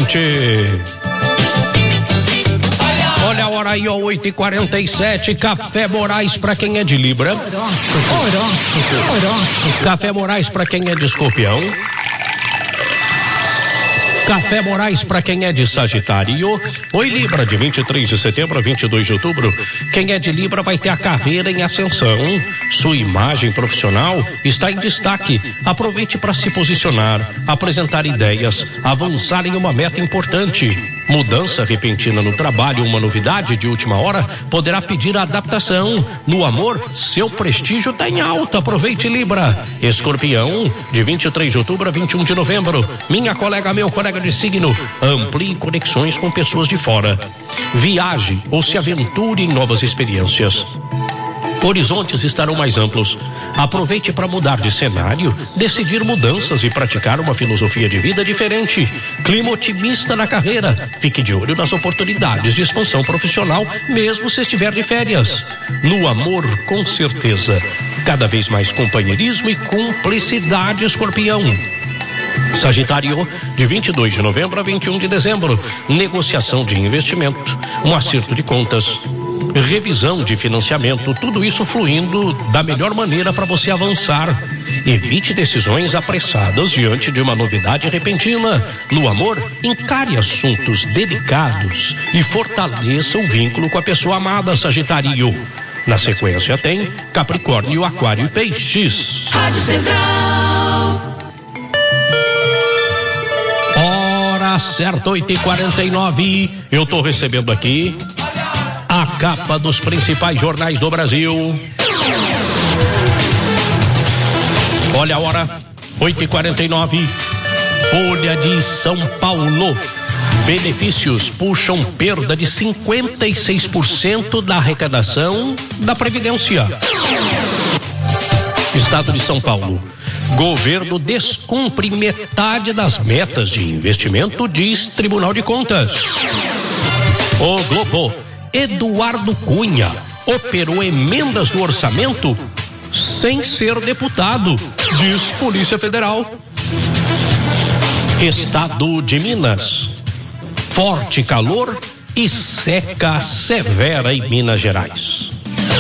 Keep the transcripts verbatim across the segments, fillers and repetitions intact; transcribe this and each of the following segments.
gente. Olha a hora aí, ó, oito e quarenta e sete. Café Moraes pra quem é de Libra. Horóscopo, horóscopo, horóscopo. Café Moraes pra quem é de Escorpião. Café Moraes para quem é de Sagitário. Oi, Libra, de vinte e três de setembro a vinte e dois de outubro. Quem é de Libra vai ter a carreira em ascensão. Sua imagem profissional está em destaque. Aproveite para se posicionar, apresentar ideias, avançar em uma meta importante. Mudança repentina no trabalho, uma novidade de última hora, poderá pedir adaptação. No amor, seu prestígio está em alta. Aproveite, Libra. Escorpião, de vinte e três de outubro a vinte e um de novembro. Minha colega, meu colega de signo, amplie conexões com pessoas de fora. Viaje ou se aventure em novas experiências. Horizontes estarão mais amplos. Aproveite para mudar de cenário, decidir mudanças e praticar uma filosofia de vida diferente. Clima otimista na carreira. Fique de olho nas oportunidades de expansão profissional, mesmo se estiver de férias. No amor, com certeza, cada vez mais companheirismo e cumplicidade, Escorpião. Sagitário, de vinte e dois de novembro a vinte e um de dezembro. Negociação de investimento, um acerto de contas, revisão de financiamento, tudo isso fluindo da melhor maneira para você avançar. Evite decisões apressadas diante de uma novidade repentina. No amor, encare assuntos delicados e fortaleça o vínculo com a pessoa amada, Sagitário. Na sequência tem Capricórnio, Aquário e Peixes. Rádio Central. Hora certa, oito e quarenta e nove. Eu tô recebendo aqui a capa dos principais jornais do Brasil. Olha a hora, oito e quarenta e nove. Folha de São Paulo. Benefícios puxam perda de cinquenta e seis por cento da arrecadação da Previdência. Estado de São Paulo. Governo descumpre metade das metas de investimento, diz Tribunal de Contas. O Globo. Eduardo Cunha operou emendas do orçamento sem ser deputado, diz Polícia Federal. Estado de Minas. Forte calor e seca severa em Minas Gerais.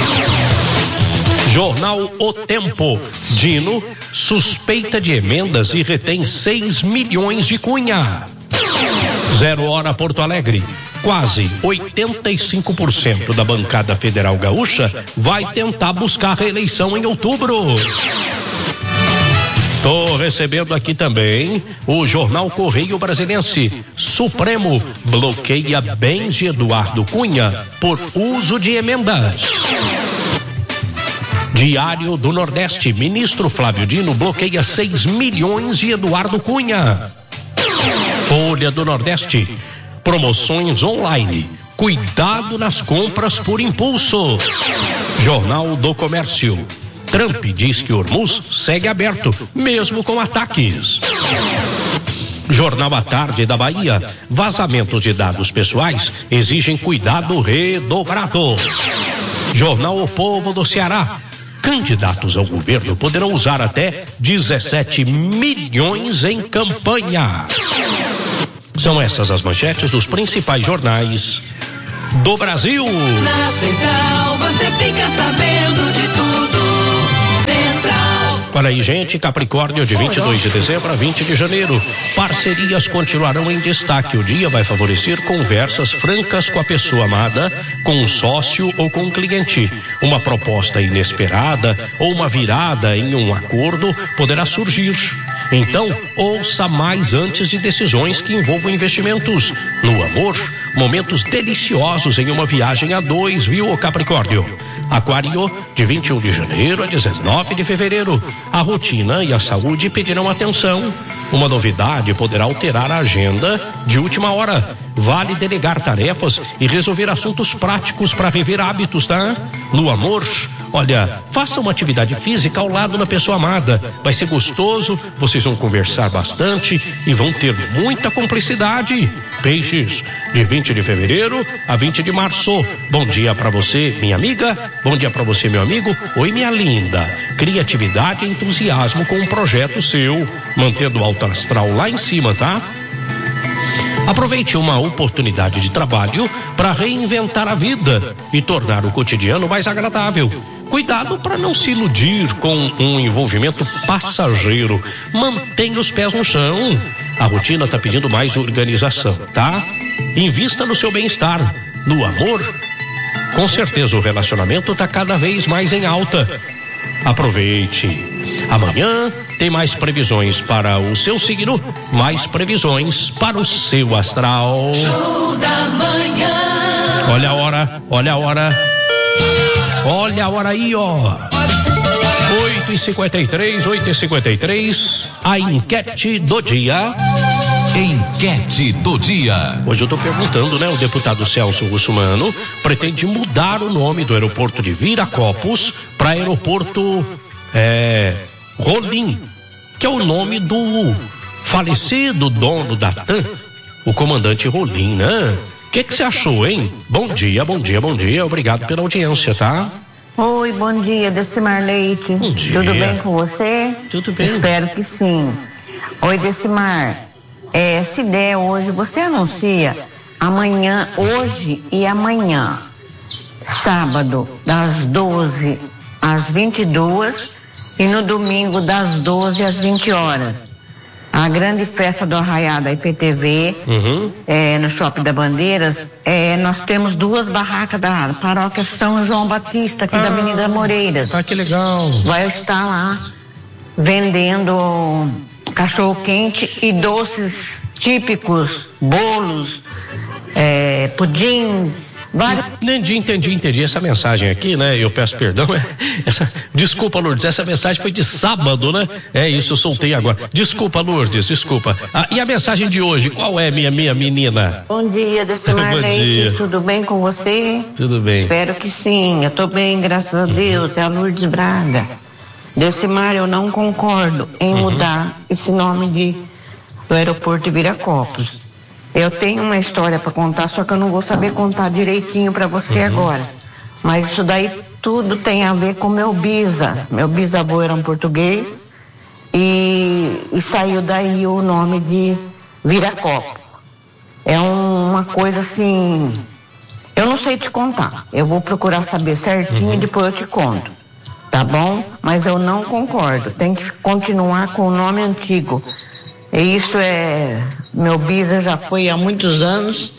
Jornal O Tempo. Dino suspeita de emendas e retém seis milhões de Cunha. Zero hora Porto Alegre. Quase oitenta e cinco por cento da bancada federal gaúcha vai tentar buscar reeleição em outubro. Estou recebendo aqui também o jornal Correio Brasilense. Supremo bloqueia bens de Eduardo Cunha por uso de emendas. Diário do Nordeste. Ministro Flávio Dino bloqueia seis milhões de Eduardo Cunha. Folha do Nordeste. Promoções online. Cuidado nas compras por impulso. Jornal do Comércio. Trump diz que Hormuz segue aberto, mesmo com ataques. Jornal à Tarde da Bahia. Vazamentos de dados pessoais exigem cuidado redobrado. Jornal O Povo do Ceará. Candidatos ao governo poderão usar até dezessete milhões em campanha. São essas as manchetes dos principais jornais do Brasil. Na Central você fica sabendo de tudo. Central. Olha aí, gente, Capricórnio, de vinte e dois de dezembro a vinte de janeiro. Parcerias continuarão em destaque. O dia vai favorecer conversas francas com a pessoa amada, com um sócio ou com um cliente. Uma proposta inesperada ou uma virada em um acordo poderá surgir. Então, ouça mais antes de decisões que envolvam investimentos. No amor, momentos deliciosos em uma viagem a dois, viu, Capricórnio? Aquário, de vinte e um de janeiro a dezenove de fevereiro. A rotina e a saúde pedirão atenção. Uma novidade poderá alterar a agenda de última hora. Vale delegar tarefas e resolver assuntos práticos para rever hábitos, tá? No amor, olha, faça uma atividade física ao lado da pessoa amada. Vai ser gostoso, vocês vão conversar bastante e vão ter muita cumplicidade. Peixes, de vinte de fevereiro a vinte de março. Bom dia para você, minha amiga. Bom dia para você, meu amigo. Oi, minha linda. Criatividade e entusiasmo com um projeto seu, mantendo o alto astral lá em cima, tá? Aproveite uma oportunidade de trabalho para reinventar a vida e tornar o cotidiano mais agradável. Cuidado para não se iludir com um envolvimento passageiro. Mantenha os pés no chão. A rotina está pedindo mais organização, tá? Invista no seu bem-estar, no amor. Com certeza o relacionamento está cada vez mais em alta. Aproveite. Amanhã tem mais previsões para o seu signo, mais previsões para o seu astral. Show da manhã. Olha a hora, olha a hora. Olha a hora aí, ó. oito e cinquenta e três, oito e cinquenta e três. A enquete do dia. Enquete do dia. Hoje eu tô perguntando, né? O deputado Celso Russomano pretende mudar o nome do aeroporto de Viracopos para aeroporto é, Rolim, que é o nome do falecido dono da TAM, o comandante Rolim, né? O que que você achou, hein? Bom dia, bom dia, bom dia. Obrigado pela audiência, tá? Oi, bom dia, Decimar Leite. Bom dia. Tudo bem com você? Tudo bem. Espero que sim. Oi, Decimar. É, se der hoje, você anuncia amanhã, hoje e amanhã, sábado, das doze às vinte e duas e no domingo, das doze às vinte horas. A grande festa do Arraiá da I P T V, Uhum. é, no Shopping da Bandeiras, é, nós temos duas barracas da paróquia São João Batista, aqui da Avenida Moreiras. Ah, que legal. Vai estar lá vendendo cachorro-quente e doces típicos, bolos, é, pudins, vários. Entendi, entendi, entendi essa mensagem aqui, né? Eu peço perdão. Essa, desculpa, Lourdes, essa mensagem foi de sábado, né? É isso, eu soltei agora. Desculpa, Lourdes, desculpa. Ah, e a mensagem de hoje, qual é, minha, minha menina? Bom dia, Decimar Bom Leite, dia. tudo bem com você? Tudo bem. Espero que sim, eu tô bem, graças a Deus, é a Lourdes Braga. Decimar, eu não concordo em Uhum. mudar esse nome de, do aeroporto de Viracopos. Eu tenho uma história para contar, só que eu não vou saber contar direitinho para você Uhum. agora. Mas isso daí tudo tem a ver com meu bisa. Meu bisavô era um português e, e saiu daí o nome de Viracopos. É um- uma coisa assim, eu não sei te contar. Eu vou procurar saber certinho e depois eu te conto. Tá bom? Mas eu não concordo. Tem que continuar com o nome antigo. E isso é. Meu bisa já foi há muitos anos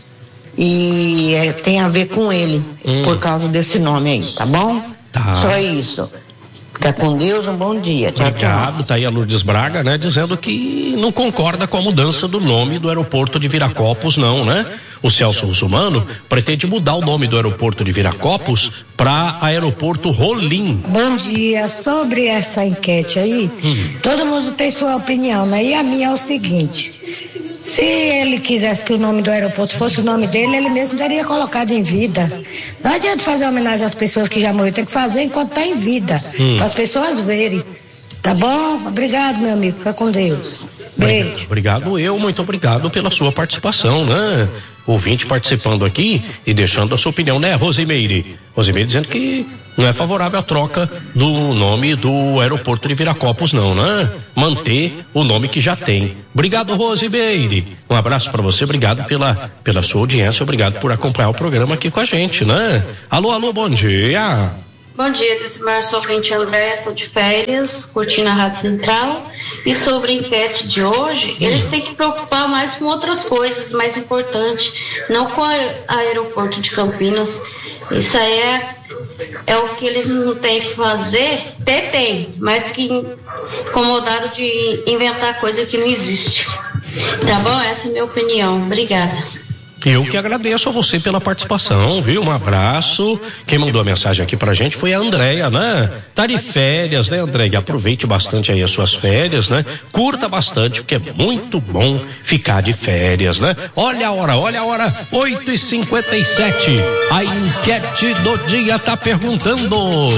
e é, tem a ver com ele, Hum. por causa desse nome aí, tá bom? Tá. Só isso. Fica com Deus, um bom dia. Tchau, Obrigado, tchau. tá aí a Lourdes Braga, né? Dizendo que não concorda com a mudança do nome do aeroporto de Viracopos, não, né? O Celso Russomano pretende mudar o nome do aeroporto de Viracopos para aeroporto Rolim. Bom dia. Sobre essa enquete aí, Hum. todo mundo tem sua opinião, né? E a minha é o seguinte: se ele quisesse que o nome do aeroporto fosse o nome dele, ele mesmo teria colocado em vida. Não adianta fazer homenagem às pessoas que já morreram, tem que fazer enquanto está em vida, Hum. para as pessoas verem. Tá bom? Obrigado, meu amigo. Fica com Deus. Beijo. Obrigado eu, muito obrigado pela sua participação, né? Ouvinte participando aqui e deixando a sua opinião, né, Rosimeire? Rosimeire dizendo que não é favorável à troca do nome do aeroporto de Viracopos, não, né? Manter o nome que já tem. Obrigado, Rosimeire. Um abraço para você, obrigado pela, pela sua audiência, obrigado por acompanhar o programa aqui com a gente, né? Alô, alô, bom dia. Bom dia, Decimar, sou ouvinte André, estou de férias, curtindo a Rádio Central. E sobre a enquete de hoje, eles têm que preocupar mais com outras coisas mais importantes, não com o aeroporto de Campinas. Isso aí é, é o que eles não têm que fazer, até tem, mas fiquem incomodados de inventar coisa que não existe. Tá bom? Essa é a minha opinião. Obrigada. Eu que agradeço a você pela participação, viu? Um abraço. Quem mandou a mensagem aqui pra gente foi a Andréia, né? Tá de férias, né, Andréia? Aproveite bastante aí as suas férias, né? Curta bastante, porque é muito bom ficar de férias, né? Olha a hora, olha a hora, oito e cinquenta e sete. A enquete do dia tá perguntando.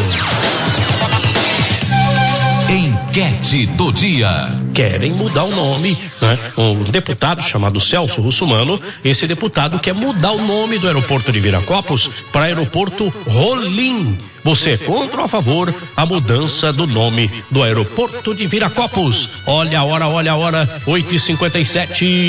Enquete do dia. Querem mudar o nome, né? Um deputado chamado Celso Russomano, esse deputado quer mudar o nome do aeroporto de Viracopos para aeroporto Rolim. Você é contra ou a favor a mudança do nome do aeroporto de Viracopos? Olha a hora, olha a hora, oito e cinquenta e sete.